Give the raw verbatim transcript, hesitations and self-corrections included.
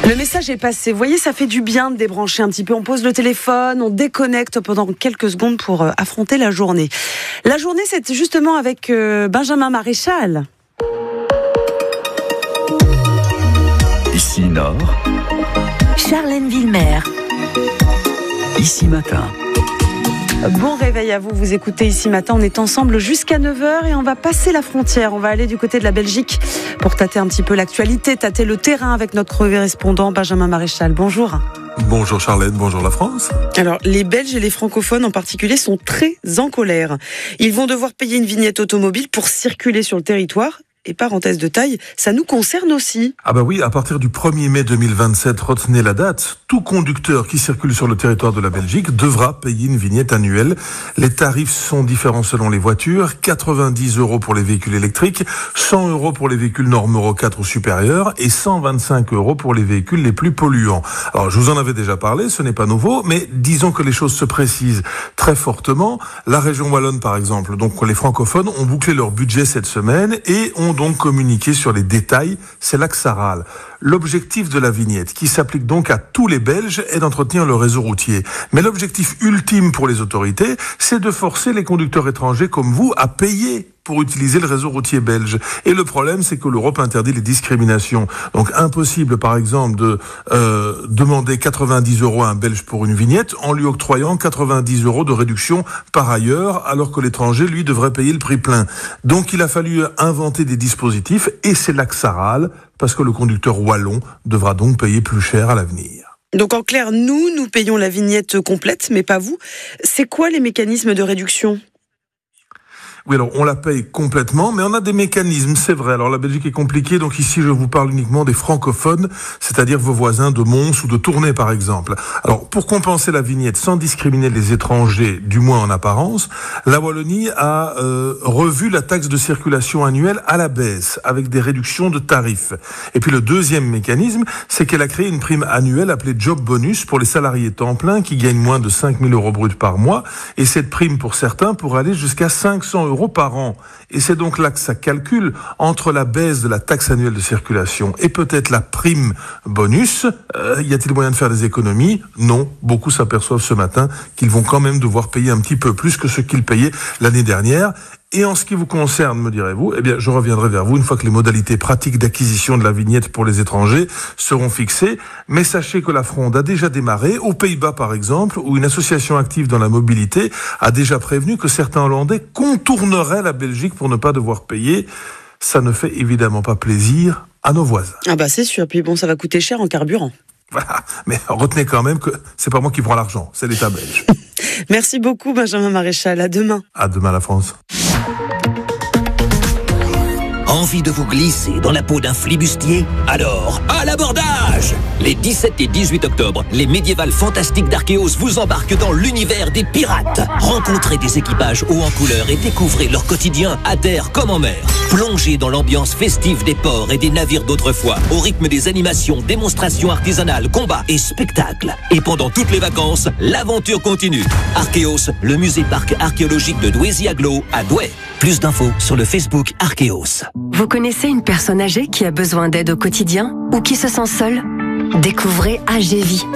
Le message est passé. Vous voyez, ça fait du bien de débrancher un petit peu. On pose le téléphone, on déconnecte pendant quelques secondes pour euh, affronter la journée. La journée, c'est justement avec euh, Benjamin Maréchal. Ici Nord, Charlène Villemer. Ici Matin. Bon réveil à vous, vous écoutez Ici Matin, on est ensemble jusqu'à neuf heures et on va passer la frontière, on va aller du côté de la Belgique pour tâter un petit peu l'actualité, tâter le terrain avec notre correspondant Benjamin Maréchal. Bonjour. Bonjour Charlène, bonjour la France. Alors, les Belges et les francophones en particulier sont très en colère. Ils vont devoir payer une vignette automobile pour circuler sur le territoire. Et parenthèse de taille, ça nous concerne aussi. Ah bah oui, à partir du premier mai deux mille vingt-sept, retenez la date, tout conducteur qui circule sur le territoire de la Belgique devra payer une vignette annuelle. Les tarifs sont différents selon les voitures, quatre-vingt-dix euros pour les véhicules électriques, cent euros pour les véhicules normes Euro quatre ou supérieurs et cent vingt-cinq euros pour les véhicules les plus polluants. Alors je vous en avais déjà parlé, ce n'est pas nouveau, mais disons que les choses se précisent très fortement. La région wallonne par exemple, donc les francophones ont bouclé leur budget cette semaine et ont donc communiquer sur les détails, c'est là que ça râle. L'objectif de la vignette, qui s'applique donc à tous les Belges, est d'entretenir le réseau routier. Mais l'objectif ultime pour les autorités, c'est de forcer les conducteurs étrangers comme vous à payer pour utiliser le réseau routier belge. Et le problème, c'est que l'Europe interdit les discriminations. Donc impossible, par exemple, de euh, demander quatre-vingt-dix euros à un Belge pour une vignette en lui octroyant quatre-vingt-dix euros de réduction par ailleurs, alors que l'étranger, lui, devrait payer le prix plein. Donc il a fallu inventer des dispositifs, et c'est là que ça râle, parce que le conducteur wallon devra donc payer plus cher à l'avenir. Donc en clair, nous, nous payons la vignette complète, mais pas vous. C'est quoi les mécanismes de réduction ? Oui, alors on la paye complètement, mais on a des mécanismes, c'est vrai. Alors la Belgique est compliquée, donc ici je vous parle uniquement des francophones, c'est-à-dire vos voisins de Mons ou de Tournai par exemple. Alors pour compenser la vignette sans discriminer les étrangers, du moins en apparence, la Wallonie a euh, revu la taxe de circulation annuelle à la baisse, avec des réductions de tarifs. Et puis le deuxième mécanisme, c'est qu'elle a créé une prime annuelle appelée Job Bonus pour les salariés temps plein qui gagnent moins de cinq mille euros bruts par mois, et cette prime pour certains pourrait aller jusqu'à cinq cents euros par an. Et c'est donc là que ça calcule entre la baisse de la taxe annuelle de circulation et peut-être la prime bonus. Euh, y a-t-il moyen de faire des économies ? Non. Beaucoup s'aperçoivent ce matin qu'ils vont quand même devoir payer un petit peu plus que ce qu'ils payaient l'année dernière. Et en ce qui vous concerne, me direz-vous, eh bien, je reviendrai vers vous une fois que les modalités pratiques d'acquisition de la vignette pour les étrangers seront fixées. Mais sachez que la fronde a déjà démarré, aux Pays-Bas par exemple, où une association active dans la mobilité a déjà prévenu que certains Hollandais contourneraient la Belgique pour ne pas devoir payer. Ça ne fait évidemment pas plaisir à nos voisins. Ah bah c'est sûr, puis bon, ça va coûter cher en carburant. Voilà, mais retenez quand même que c'est pas moi qui prends l'argent, c'est l'État belge. Merci beaucoup Benjamin Maréchal, à demain. À demain la France. Envie de vous glisser dans la peau d'un flibustier ? Alors, à l'abordage ! Les dix-sept et dix-huit octobre, les médiévales fantastiques d'Archéos vous embarquent dans l'univers des pirates. Rencontrez des équipages hauts en couleur et découvrez leur quotidien à terre comme en mer. Plongez dans l'ambiance festive des ports et des navires d'autrefois, au rythme des animations, démonstrations artisanales, combats et spectacles. Et pendant toutes les vacances, l'aventure continue. Archéos, le musée-parc archéologique de Douaisis-Aglo à Douai. Plus d'infos sur le Facebook Archéos. Vous connaissez une personne âgée qui a besoin d'aide au quotidien ou qui se sent seule ? Découvrez Agévie.